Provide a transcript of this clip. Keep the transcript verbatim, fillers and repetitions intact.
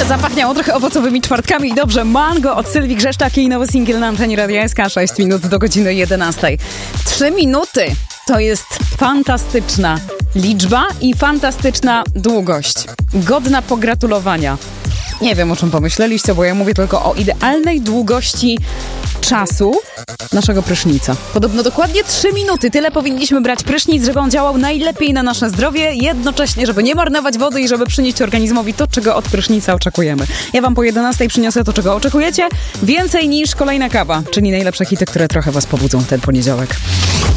Zapachniało trochę owocowymi czwartkami i dobrze. Mango od Sylwii Grzeszczak i nowy singiel na antenie Radia S K. sześć minut do godziny jedenastej. Trzy minuty to jest fantastyczna liczba i fantastyczna długość. Godna pogratulowania. Nie wiem, o czym pomyśleliście, bo ja mówię tylko o idealnej długości czasu naszego prysznica. Podobno dokładnie trzy minuty. Tyle powinniśmy brać prysznic, żeby on działał najlepiej na nasze zdrowie, jednocześnie, żeby nie marnować wody i żeby przynieść organizmowi to, czego od prysznica oczekujemy. Ja wam po jedenastej przyniosę to, czego oczekujecie. Więcej niż kolejna kawa, czyli najlepsze hity, które trochę was pobudzą ten poniedziałek.